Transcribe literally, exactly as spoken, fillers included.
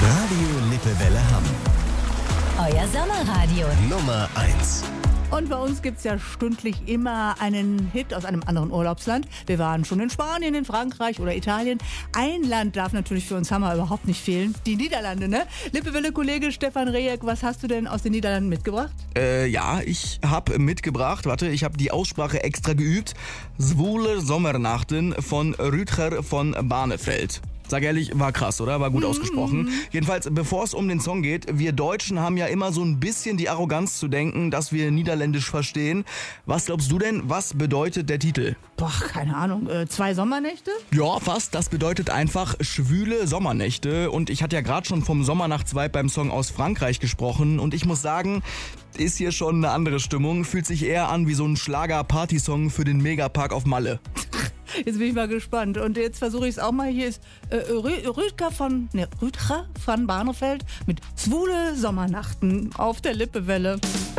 Radio Lippewelle Hamm. Euer Sommerradio. Nummer eins. Und bei uns gibt es ja stündlich immer einen Hit aus einem anderen Urlaubsland. Wir waren schon in Spanien, in Frankreich oder Italien. Ein Land darf natürlich für uns Hammer überhaupt nicht fehlen. Die Niederlande, ne? Lippewelle-Kollege Stefan Rejek, was hast du denn aus den Niederlanden mitgebracht? Äh, ja, ich habe mitgebracht, warte, ich habe die Aussprache extra geübt. Zwoele Sommernachten von Rutger von Barneveld. Sag ehrlich, war krass, oder? War gut ausgesprochen. Jedenfalls, bevor es um den Song geht, wir Deutschen haben ja immer so ein bisschen die Arroganz zu denken, dass wir Niederländisch verstehen. Was glaubst du denn, was bedeutet der Titel? Boah, keine Ahnung. Äh, zwei Sommernächte? Ja, fast. Das bedeutet einfach schwüle Sommernächte. Und ich hatte ja gerade schon vom Sommernachtsvibe beim Song aus Frankreich gesprochen. Und ich muss sagen, ist hier schon eine andere Stimmung. Fühlt sich eher an wie so ein Schlager-Party-Song für den Megapark auf Malle. Jetzt bin ich mal gespannt. Und jetzt versuche ich es auch mal. Hier ist äh, Rü- Rüdger von, ne, Rüdger von Barneveld mit Zwoele Sommernachten auf der Lippewelle.